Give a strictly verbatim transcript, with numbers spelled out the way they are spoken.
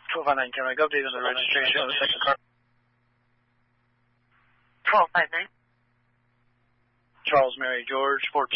twelve five nine, can I update on the registration of the second car? twelve five nine. Charles Mary George, fourteen.